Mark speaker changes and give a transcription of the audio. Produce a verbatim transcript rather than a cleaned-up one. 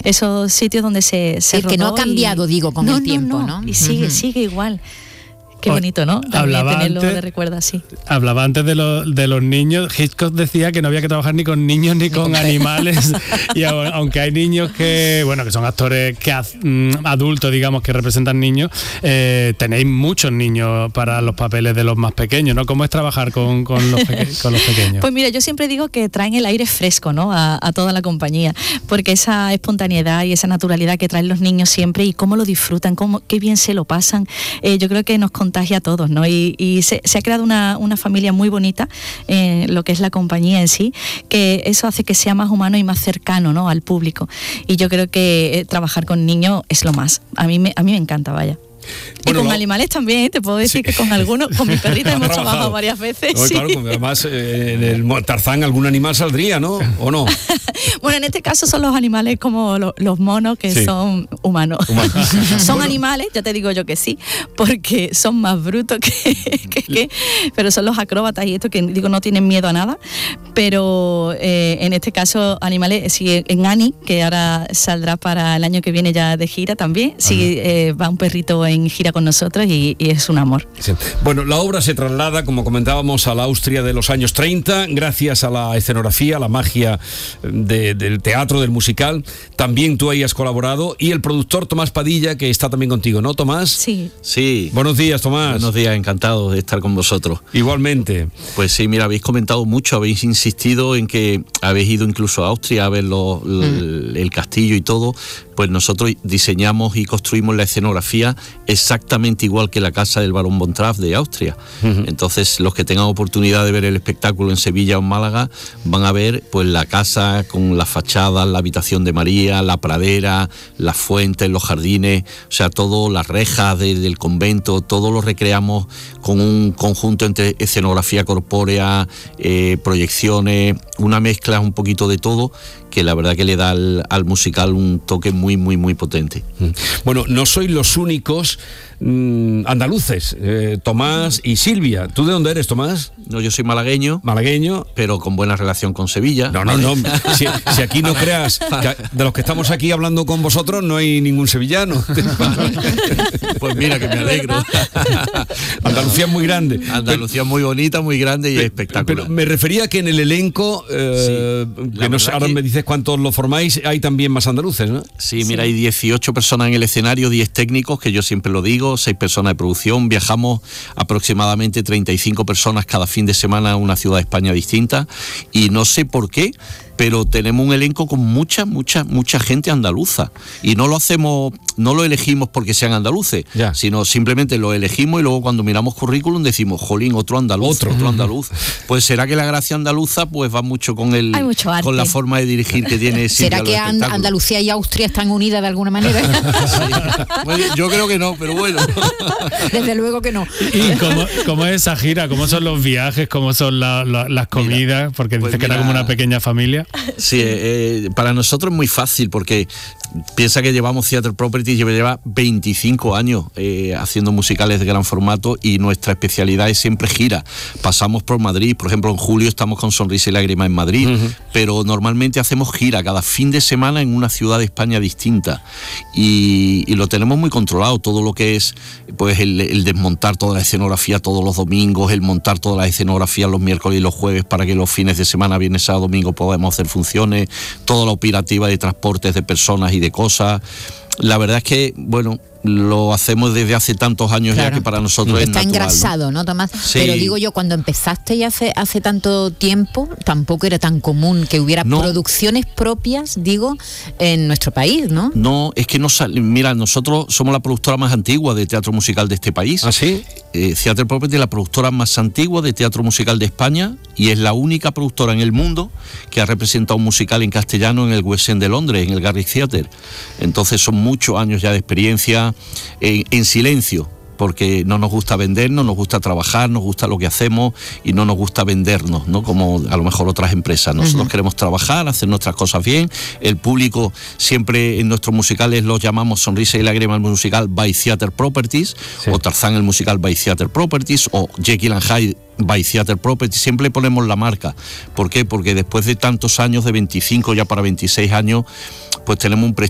Speaker 1: esos sitios donde se, se
Speaker 2: el
Speaker 1: rodó.
Speaker 2: que no ha cambiado,
Speaker 1: y,
Speaker 2: digo, con
Speaker 1: no,
Speaker 2: el tiempo, ¿no?
Speaker 1: ¿no? Y sigue, uh-huh. sigue igual. Qué bonito, ¿no? También
Speaker 3: hablaba
Speaker 1: tenerlo
Speaker 3: antes,
Speaker 1: de recuerdo así.
Speaker 3: Hablaba antes de, lo, de los niños. Hitchcock decía que no había que trabajar ni con niños ni con animales. Y aunque hay niños que, bueno, que son actores que adultos, digamos, que representan niños, eh, tenéis muchos niños para los papeles de los más pequeños, ¿no? ¿Cómo es trabajar con, con, los, peque- con los pequeños?
Speaker 1: Pues mira, yo siempre digo que traen el aire fresco, ¿no? A, a toda la compañía, porque esa espontaneidad y esa naturalidad que traen los niños siempre y cómo lo disfrutan, cómo, qué bien se lo pasan, eh, yo creo que nos contagia a todos, ¿no? Y, y se, se ha creado una, una familia muy bonita, eh, lo que es la compañía en sí, que eso hace que sea más humano y más cercano, ¿no? Al público. Y yo creo que eh, trabajar con niños es lo más. A mí me, a mí me encanta, vaya. Bueno, y con lo... animales también, te puedo decir sí. que con algunos, con mi perrita hemos trabajado, trabajado varias veces.
Speaker 4: No,
Speaker 1: sí.
Speaker 4: Claro, además eh, en el Tarzán algún animal saldría, ¿no? ¿O no?
Speaker 1: Bueno, en este caso son los animales como lo, los monos que sí. son humanos. Humano. Son bueno. animales, ya te digo yo que sí, porque son más brutos que, que, que pero son los acróbatas y esto que digo no tienen miedo a nada, pero eh, en este caso animales, sí, en Annie, que ahora saldrá para el año que viene ya de gira también, sí eh, va un perrito en gira con nosotros y, y es un amor.
Speaker 4: Sí. Bueno, la obra se traslada, como comentábamos, a la Austria de los años treinta, gracias a la escenografía, a la magia de, del teatro, del musical. También tú ahí has colaborado, y el productor Tomás Padilla, que está también contigo, ¿no, Tomás?
Speaker 1: Sí.
Speaker 5: Sí.
Speaker 4: Buenos días, Tomás.
Speaker 5: Buenos días, encantado de estar con vosotros.
Speaker 4: Igualmente.
Speaker 5: Pues sí, mira, habéis comentado mucho, habéis insistido en que habéis ido incluso a Austria a ver lo, mm. el, el castillo y todo. Pues nosotros diseñamos y construimos la escenografía exactamente igual que la casa del Barón von Trapp de Austria. Uh-huh. Entonces, los que tengan oportunidad de ver el espectáculo en Sevilla o en Málaga van a ver pues la casa con las fachadas, la habitación de María, la pradera, las fuentes, los jardines, o sea, todo, las rejas de, del convento, todo lo recreamos con un conjunto entre escenografía corpórea, eh, proyecciones, una mezcla un poquito de todo, que la verdad que le da al, al musical un toque muy, muy, muy potente.
Speaker 4: Bueno, no sois los únicos mmm, andaluces, eh, Tomás y Silvia. ¿Tú de dónde eres, Tomás?
Speaker 5: No, yo soy malagueño.
Speaker 4: Malagueño.
Speaker 5: Pero con buena relación con Sevilla.
Speaker 4: No, no, no. Si, si aquí no creas, que de los que estamos aquí hablando con vosotros no hay ningún sevillano.
Speaker 5: Pues mira, que me alegro.
Speaker 4: Andalucía es muy grande.
Speaker 5: Andalucía es muy bonita, muy grande y
Speaker 4: pero,
Speaker 5: espectacular.
Speaker 4: Pero me refería que en el elenco, eh, sí, que no, ahora que... me dices cuántos lo formáis, hay también más andaluces, ¿no?
Speaker 5: Sí, mira, sí. hay dieciocho personas en el escenario, diez técnicos, que yo siempre lo digo, seis personas de producción. Viajamos aproximadamente treinta y cinco personas cada fin de semana a una ciudad de España distinta, y no sé por qué, pero tenemos un elenco con mucha, mucha, mucha gente andaluza, y no lo hacemos, no lo elegimos porque sean andaluces, ya. sino simplemente lo elegimos y luego cuando miramos currículum decimos, jolín, otro andaluz, otro, otro andaluz. Pues será que la gracia andaluza pues va mucho con el, con la forma de dirigir que tiene.
Speaker 2: ¿Será que and- Andalucía y Austria están unidas de alguna manera?
Speaker 5: Sí. Bueno, yo creo que no, pero bueno.
Speaker 2: Desde luego que no.
Speaker 3: ¿Y cómo, cómo es esa gira? ¿Cómo son los viajes? ¿Cómo son la, la, las comidas? Mira, porque pues dice que mira, era como una pequeña familia.
Speaker 5: Sí, eh, para nosotros es muy fácil porque piensa que llevamos Theatre Properties, lleva veinticinco años eh, haciendo musicales de gran formato, y nuestra especialidad es siempre gira. Pasamos por Madrid, por ejemplo en julio estamos con Sonrisa y Lágrima en Madrid, uh-huh. pero normalmente hacemos gira cada fin de semana en una ciudad de España distinta, y, y lo tenemos muy controlado, todo lo que es pues el, el desmontar toda la escenografía todos los domingos, el montar toda la escenografía los miércoles y los jueves para que los fines de semana, viernes, sábado, domingo podamos hacer funciones, toda la operativa de transportes de personas y de cosas. La verdad es que, bueno, lo hacemos desde hace tantos años, claro, ya, que para nosotros
Speaker 2: está
Speaker 5: es natural,
Speaker 2: engrasado, ¿no, ¿no Tomás?
Speaker 5: Sí.
Speaker 2: Pero digo yo, cuando empezaste ya hace, hace tanto tiempo, tampoco era tan común que hubiera no. producciones propias, digo, en nuestro país, ¿no?
Speaker 5: No, es que no sale. Mira, nosotros somos la productora más antigua de teatro musical de este país.
Speaker 4: ¿Ah, sí?
Speaker 5: Eh, Theatre Properties es la productora más antigua de teatro musical de España, y es la única productora en el mundo que ha representado un musical en castellano en el West End de Londres, en el Garrick Theatre. Entonces son muchos años ya de experiencia en, en silencio, porque no nos gusta vender, no nos gusta trabajar, nos gusta lo que hacemos y no nos gusta vendernos, ¿no? Como a lo mejor otras empresas. Nosotros uh-huh. queremos trabajar, hacer nuestras cosas bien. El público siempre en nuestros musicales los llamamos Sonrisa y Lágrima el musical by Theatre Properties, sí. o Tarzán el musical by Theatre Properties, o Jekyll and Hyde by Theatre Properties. Siempre ponemos la marca. ¿Por qué? Porque después de tantos años, de veinticinco ya para veintiséis años, pues tenemos un prestigio